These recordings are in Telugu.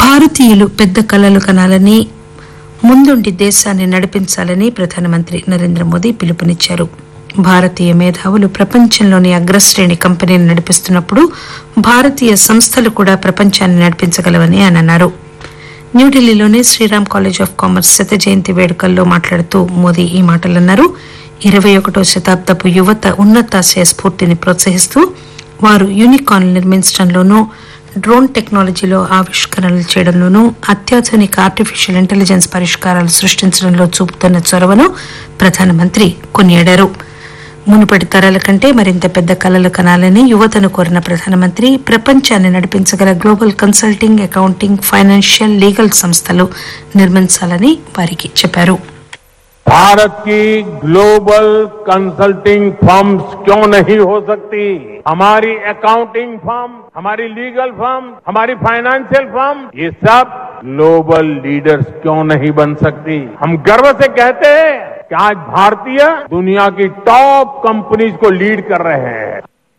భారతీయులు పెద్ద కలలు కనాలని, ముందుండి దేశాన్ని నడిపించాలని ప్రధానమంత్రి నరేంద్ర మోదీ పిలుపునిచ్చారు. భారతీయ మేధావులు ప్రపంచంలోని అగ్రశ్రేణి కంపెనీని నడిపిస్తున్నప్పుడు భారతీయ సంస్థలు కూడా ప్రపంచాన్ని నడిపించగలవని ఆయన అన్నారు. న్యూఢిల్లీలోని శ్రీరామ్ కాలేజ్ ఆఫ్ కామర్స్ శత జయంతి వేడుకల్లో మాట్లాడుతూ మోదీ ఈ మాటలన్నారు. 21వ శతాబ్దపు యువత ఉన్నతాశయ స్ఫూర్తిని ప్రోత్సహిస్తూ వారు యూనికార్న్లు నిర్మించడంలోనూ, డ్రోన్ టెక్నాలజీలో ఆవిష్కరణలు చేయడంలోనూ, అత్యాధునిక ఆర్టిఫిషియల్ ఇంటెలిజెన్స్ పరిష్కారాలు సృష్టించడంలో చూపుతున్న చొరవను ప్రధానమంత్రి కొనియాడారు. మునుపటి తరాల కంటే మరింత పెద్ద కలలు కనాలని యువతను కోరిన ప్రధానమంత్రి ప్రపంచాన్ని నడిపించగల global consulting, accounting, financial, legal సంస్థలు నిర్మించాలని వారికి చెప్పారు. भारत की ग्लोबल कंसल्टिंग फर्म्स क्यों नहीं हो सकती? हमारी अकाउंटिंग फर्म, हमारी लीगल फर्म, हमारी फाइनेंशियल फर्म, ये सब ग्लोबल लीडर्स क्यों नहीं बन सकती? हम गर्व से कहते हैं कि आज भारतीय दुनिया की टॉप कंपनीज को लीड कर रहे हैं.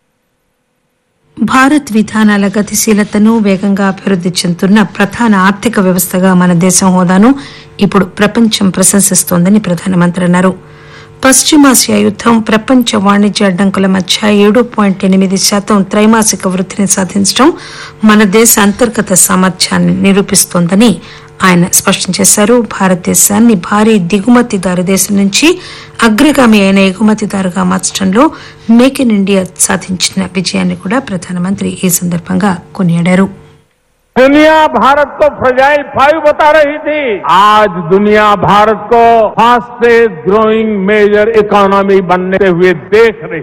భారత్ విధానాల గతిశీలతను, వేగంగా అభివృద్ది చెందుతున్న ప్రధాన ఆర్థిక వ్యవస్థగా మన దేశం హోదాను ఇప్పుడు ప్రపంచం ప్రశంసిస్తోందని ప్రధానమంత్రి అన్నారు. పశ్చిమాసియా యుద్దం ప్రపంచ వాణిజ్య అడ్డంకుల మధ్య 7.8% త్రైమాసిక వృద్ధిని సాధించడం మన దేశ అంతర్గత సామర్థ్యాన్ని నిరూపిస్తోందని ఆయన స్పష్టం చేశారు. భారతదేశాన్ని భారీ దిగుమతిదారు దేశం నుంచి అగ్రగామి అయిన ఎగుమతిదారుగా మార్చడంలో మేక్ ఇన్ ఇండియా సాధించిన విజయాన్ని కూడా ప్రధానమంత్రి ఈ సందర్భంగా కొనియాడారు. दुनिया भारत को फ्रजाइल 5 बता रही थी. आज दुनिया भारत को फास्टेस्ट ग्रोइंग मेजर इकोनॉमी बनते हुए देख रही.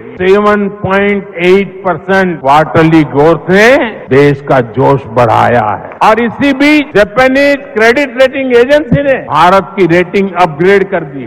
7.8% क्वार्टरली ग्रोथ ने देश का जोश बढ़ाया है. और इसी बीच जापानीज क्रेडिट रेटिंग एजेंसी ने भारत की रेटिंग अपग्रेड कर दी है.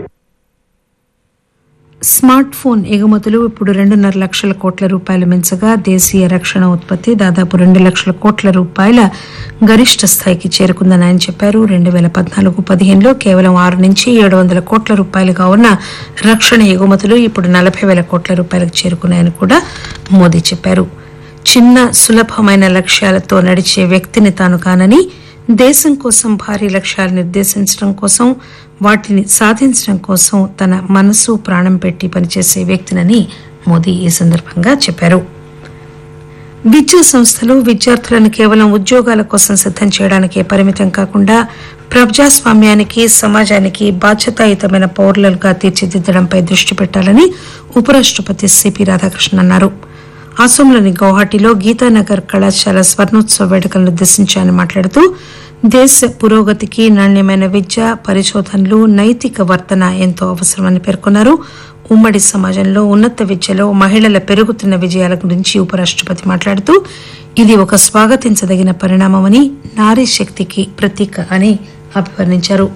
స్మార్ట్ ఫోన్ ఎగుమతులు ఇప్పుడు 2.5 లక్షల కోట్ల రూపాయలు మించగా దేశీయ రక్షణ ఉత్పత్తి దాదాపు 2 లక్షల కోట్ల రూపాయల గరిష్ట స్థాయికి చేరుకుందని ఆయన చెప్పారు. 2014-15లో కేవలం 6 నుంచి 700 కోట్ల రూపాయలుగా ఉన్న రక్షణ ఎగుమతులు ఇప్పుడు 40,000 కోట్ల రూపాయలకు చేరుకున్నాయని కూడా మోదీ చెప్పారు. చిన్న సులభమైన లక్ష్యాలతో నడిచే వ్యక్తిని తాను కానని, దేశం కోసం భారీ లక్ష్యాలు నిర్దేశించడం కోసం, వాటిని సాధించడం కోసం తన మనసు ప్రాణం పెట్టి పనిచేసే వ్యక్తినని మోదీ ఈ సందర్భంగా చెప్పారు. విద్యా సంస్థలు విద్యార్థులను కేవలం ఉద్యోగాల కోసం సిద్దం చేయడానికే పరిమితం కాకుండా ప్రజాస్వామ్యానికి, సమాజానికి బాధ్యతాయుతమైన పౌరులుగా తీర్చిదిద్దడంపై దృష్టి పెట్టాలని ఉపరాష్టపతి సిపి రాధాకృష్ణన్ అన్నారు. అసోంలోని గౌహాటీలో గీతానగర్ కళాశాల స్వర్ణోత్సవ వేడుకలను ఉద్దేశించి ఆయన మాట్లాడుతూ దేశ పురోగతికి నాణ్యమైన విద్య, పరిశోధనలు, నైతిక వర్తన ఎంతో అవసరమని పేర్కొన్నారు. ఉమ్మడి సమాజంలో ఉన్నత విద్యలో మహిళల పెరుగుతున్న విజయాల గురించి ఉపరాష్టపతి మాట్లాడుతూ ఇది ఒక స్వాగతించదగిన పరిణామమని, నారీ శక్తికి ప్రతీక అని అభివర్ణించారు.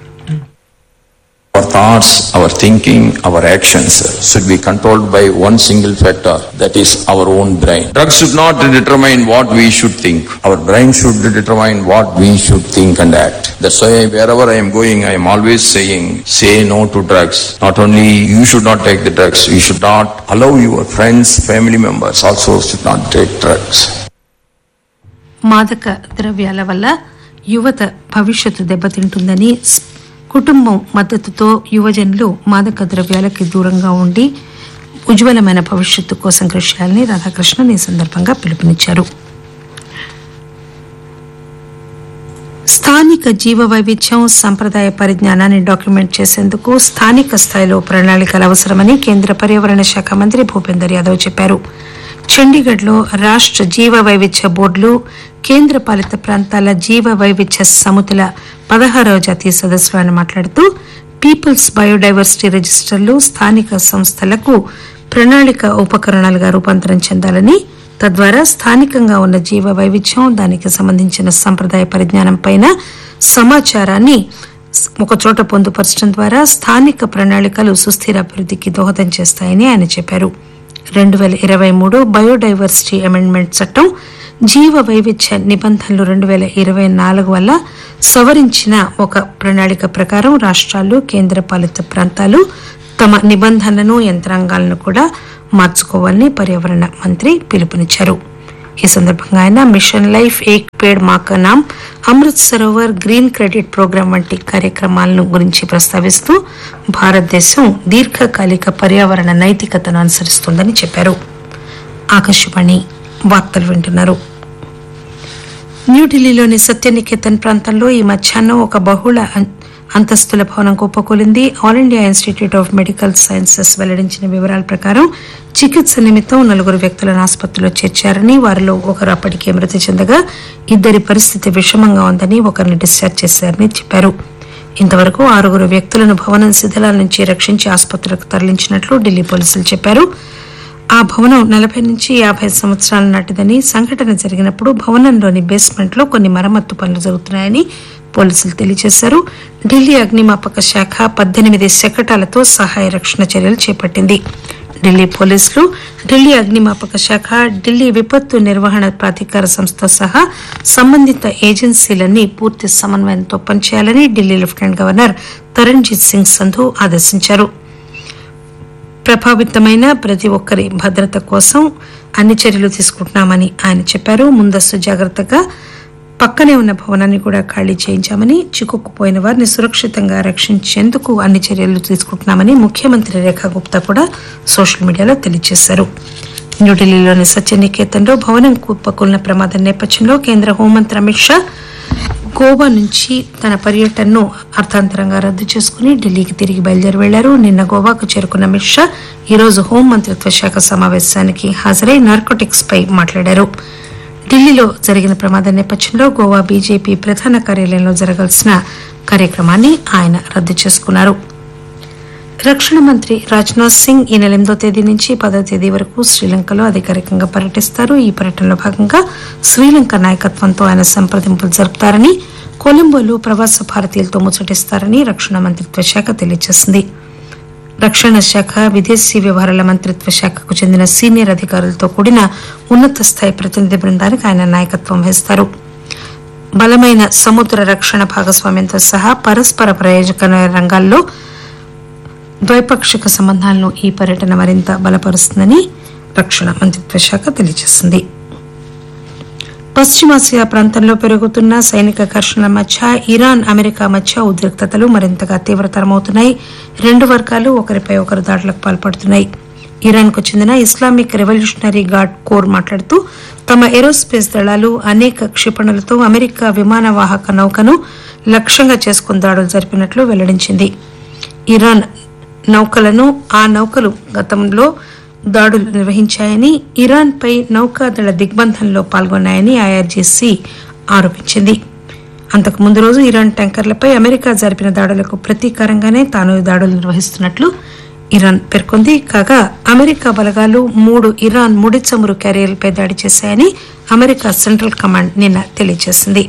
Our thoughts, our thinking, our actions should be controlled by one single factor, that is our own brain. Drugs should not determine what we should think. Our brain should determine what we should think and act. That's why wherever I am going, I am always saying, say no to drugs. Not only you should not take the drugs, you should not allow your friends, family members also should not take drugs. మాదక ద్రవ్యాల వల్ల యువత భవిష్యత్తు దెబ్బతింటుందని, కుటుంబం మద్దతుతో యువజనులు మాదక ద్రవ్యాలకి దూరంగా ఉండి ఉజ్వలమైన భవిష్యత్తు కోసం కృషి చేయాలని రాధాకృష్ణన్ ఈ సందర్భంగా పిలుపునిచ్చారు. స్థానిక జీవ వైవిధ్యం, సంప్రదాయ పరిజ్ఞానాన్ని డాక్యుమెంట్ చేసేందుకు స్థానిక స్థాయిలో ప్రణాళికలు అవసరమని కేంద్ర పర్యావరణ శాఖ మంత్రి భూపేందర్ యాదవ్ చెప్పారు. చండీగఢ్లో రాష్ట్ర జీవ వైవిధ్య బోర్డులు, కేంద్ర పాలిత ప్రాంతాల జీవ వైవిధ్య సమితుల 16వ జాతీయ సదస్సులో ఆయన మాట్లాడుతూ పీపుల్స్ బయోడైవర్సిటీ రిజిస్టర్లు స్థానిక సంస్థలకు ప్రణాళిక ఉపకరణాలుగా రూపాంతరం చెందాలని, తద్వారా స్థానికంగా ఉన్న జీవ వైవిధ్యం, దానికి సంబంధించిన సంప్రదాయ పరిజ్ఞానంపై సమాచారాన్ని ఒకచోట పొందుపరచడం ద్వారా స్థానిక ప్రణాళికలు సుస్థిర అభివృద్ధికి దోహదం చేస్తాయని ఆయన చెప్పారు. 2023 బయోడైవర్సిటీ అమెండ్మెంట్ చట్టం జీవ వైవిధ్య నిబంధనలు 2024 వల్ల సవరించిన ఒక ప్రణాళిక ప్రకారం రాష్ట్రాలు, కేంద్ర పాలిత ప్రాంతాలు తమ నిబంధనలను, యంత్రాంగాలను కూడా మార్చుకోవాలని పర్యావరణ మంత్రి పిలుపునిచ్చారు. ఈ సందర్భంగా ఆయన మిషన్ లైఫ్ ఏక్ పేడ్ మా కా నామ్, Amrit Sarovar, green credit programme వంటి కార్యక్రమాలను గురించి ప్రస్తావిస్తూ భారతదేశం దీర్ఘకాలిక పర్యావరణ నైతికతను అనుసరిస్తోందని చెప్పారు. ఆకాశవాణి వార్తలు వింటున్నారు. న్యూఢిల్లీలోని సత్యనికేతన్ ప్రాంతంలో ఈ మధ్యాహ్నం ఒక బహుళ అంతస్తుల భవనం కుప్పకూలింది. All India institute of medical sciences వెల్లడించిన వివరాల ప్రకారం చికిత్స నిమిత్తం 4 వ్యక్తులను ఆసుపత్రిలో చేర్చారని, వారిలో ఒకరు అప్పటికే మృతి చెందగా 2 పరిస్థితి విషమంగా ఉందని, ఒకరిని డిశ్చార్జ్ చేశారని చెప్పారు. ఇంతవరకు 6 వ్యక్తులను భవనం శిథిలాల నుంచి రక్షించి ఆసుపత్రికి తరలించినట్లు ఢిల్లీ పోలీసులు చెప్పారు. ఆ భవనం 40 నుంచి 50 సంవత్సరాల నాటిదని, సంఘటన జరిగినప్పుడు భవనంలోని బేస్మెంట్ లో కొన్ని మరమ్మత్తు పనులు జరుగుతున్నాయని పోలీసులు తెలియజేశారు. ఢిల్లీ అగ్నిమాపక శాఖ 18 శకటాలతో సహాయ రక్షణ చర్యలు చేపట్టింది. ఢిల్లీ పోలీసులు, ఢిల్లీ అగ్నిమాపక శాఖ, ఢిల్లీ విపత్తు నిర్వహణ ప్రాధికార సంస్థ సహా సంబంధిత ఏజెన్సీలన్నీ పూర్తి సమన్వయంతో పనిచేయాలని ఢిల్లీ లెఫ్టినెంట్ గవర్నర్ తరణ్జీత్ సింగ్ సంధు ఆదేశించారు. ప్రభావితమైన ప్రతి ఒక్కరి భద్రత కోసం అన్ని చర్యలు తీసుకుంటున్నామని ఆయన చెప్పారు. ముందస్తు జాగ్రత్తగా పక్కనే ఉన్న భవనాన్ని కూడా ఖాళీ చేయించామని, చిక్కుకుపోయిన వారిని సురక్షితంగా రక్షించేందుకు అన్ని చర్యలు తీసుకుంటున్నామని ముఖ్యమంత్రి రేఖా గుప్తా కూడా సోషల్ మీడియాలో తెలియజేశారు. న్యూఢిల్లీలోని సత్యనికేతన్లో భవనం కుప్పకూలిన ప్రమాదం నేపథ్యంలో కేంద్ర హోంమంత్రి అమిత్ షా గోవా నుంచి తన పర్యటనను అర్థాంతరంగా రద్దు చేసుకుని ఢిల్లీకి తిరిగి బయలుదేరి వెళ్లారు. నిన్న గోవాకు చేరుకున్న అమిత్ షా ఈరోజు హోంమంత్రిత్వ శాఖ సమావేశానికి హాజరై నార్కోటిక్స్ పై మాట్లాడారు. ఢిల్లీలో జరిగిన ప్రమాదం నేపథ్యంలో గోవా బీజేపీ ప్రధాన కార్యాలయంలో జరగాల్సిన కార్యక్రమాన్ని ఆయన రద్దు చేసుకున్నారు. రక్షణ మంత్రి రాజ్నాథ్ సింగ్ ఈ నెల 8వ తేదీ నుంచి 10వ తేదీ వరకు శ్రీలంకలో అధికారికంగా పర్యటిస్తారు. ఈ పర్యటనలో భాగంగా శ్రీలంక నాయకత్వంతో ఆయన సంప్రదింపులు జరుపుతారని, కొలంబోలో ప్రవాస భారతీయులతో ముచ్చటిస్తారని రక్షణ మంత్రిత్వ శాఖ తెలియజేసింది. రక్షణ శాఖ, విదేశీ వ్యవహారాల మంత్రిత్వ శాఖకు చెందిన సీనియర్ అధికారులతో కూడిన ఉన్నత స్థాయి ప్రతినిధి బృందానికి ఆయన నాయకత్వం వహిస్తారు. బలమైన సముద్ర రక్షణ భాగస్వామ్యంతో సహా పరస్పర ప్రయోజకమైన రంగాల్లో ద్వైపాక్షిక సంబంధాలను ఈ పర్యటన మరింత బలపరుస్తుందని రక్షణ మంత్రిత్వ శాఖ తెలియజేసింది. పశ్చిమాసియా ప్రాంతంలో పెరుగుతున్న సైనిక ఘర్షణల మధ్య ఇరాన్, అమెరికా మధ్య ఉద్రిక్తతలు మరింతగా తీవ్రతరమవుతున్నాయి. 2 వర్గాలు ఒకరిపై ఒకరు దాడులకు పాల్పడుతున్నాయి. ఇరాన్ కు చెందిన ఇస్లామిక్ రెవల్యూషనరీ గార్డ్ కోర్ మాట్లాడుతూ తమ ఏరోస్పేస్ దళాలు అనేక క్షిపణులతో అమెరికా విమాన వాహక నౌకను లక్ష్యంగా చేసుకుని దాడులు జరిపినట్లు వెల్లడించింది. ఇరాన్ నౌకలను ఆ నౌకలు గతంలో దాడులు నిర్వహించాయని, ఇరాన్ పై నౌకాదళ దిగ్బంధంలో పాల్గొన్నాయని ఐఆర్జీసీ ఆరోపించింది. అంతకు ముందు రోజు ఇరాన్ ట్యాంకర్లపై అమెరికా జరిపిన దాడులకు ప్రతీకారంగానే తాను ఈ దాడులు నిర్వహిస్తున్నట్లు ఇరాన్ పేర్కొంది. కాగా అమెరికా బలగాలు 3 ఇరాన్ ముడి చమురు క్యారియర్లపై దాడి చేశాయని అమెరికా సెంట్రల్ కమాండ్ నిన్న తెలియజేసింది.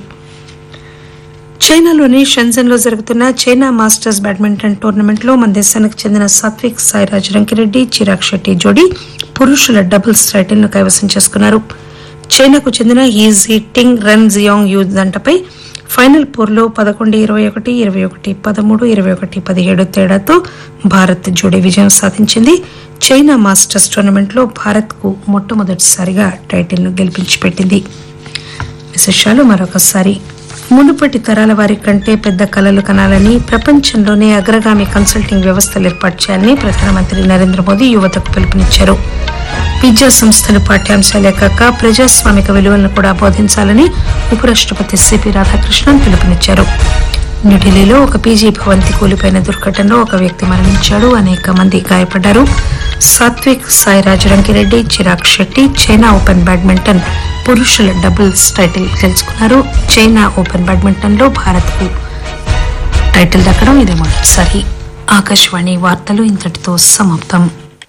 చైనాలోని షెంజన్ లో జరుగుతున్న చైనా మాస్టర్స్ బ్యాడ్మింటన్ టోర్నమెంట్ లో మన దేశానికి చెందిన సాత్విక్ సాయిరాజ్ రంకిరెడ్డి, చిరాగ్ షెట్టి జోడీ పురుషుల డబుల్స్ టైటిల్ ను కైవసం చేసుకున్నారు. చైనాకు చెందిన ఈజీ టింగ్ రన్ జియాంగ్ యూ జంటపై ఫైనల్ పోర్లో 11-21, 21-13, 21-17 తేడాతో భారత్ జోడీ విజయం సాధించింది. చైనా మాస్టర్స్ టోర్నమెంట్ లో భారత్ కు మొట్టమొదటిసారిగా టైటిల్ ను గెలిపించి పెట్టింది. విశేషాలు మరొకసారి. మునుపటి తరాల వారి కంటే పెద్ద కలలు కనాలని, ప్రపంచంలోనే అగ్రగామి కన్సల్టింగ్ వ్యవస్థలు ఏర్పాటు చేయాలని ప్రధానమంత్రి నరేంద్ర మోదీ యువతకు పిలుపునిచ్చారు. విద్యా సంస్థలు పాఠ్యాంశాలే కాక ప్రజాస్వామిక విలువలను కూడా బోధించాలని ఉపరాష్టపతి సిపి రాధాకృష్ణన్ పిలుపునిచ్చారు. న్యూఢిల్లీలో ఒక పీజీ భవంతి కూలిపోయిన దుర్ఘటనలో ఒక వ్యక్తి మరణించాడు, అనేక మంది గాయపడ్డారు. Satvik Sairaj Rankireddy, Chirag Shetty China open badminton పురుషుల డబుల్స్ టైటిల్ గెలుచుకున్నారు. చైనా ఓపెన్ బ్యాడ్మింటన్ లో భారత్ కు టైటిల్ దక్కడం ఇదే మొదటిసారి. ఆకాశవాణి వార్తలు ఇంతటితో సమాప్తం.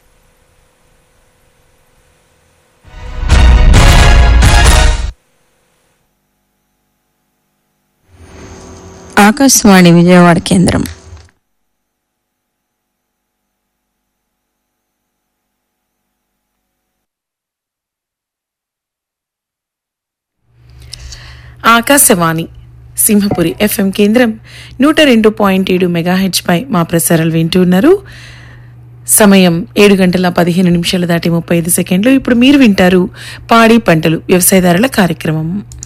ఆకాశవాణి విజయవాడ కేంద్రం. ఆకాశవాణి సింహపురి ఎఫ్ఎం కేంద్రం 102.7 మెగాహెచ్ పై మా ప్రసారాలు వింటూ ఉన్నారు. సమయం 7:15 దాటి 35 సెకండ్లు. ఇప్పుడు మీరు వింటారు పాడి పంటలు వ్యవసాయదారుల కార్యక్రమం.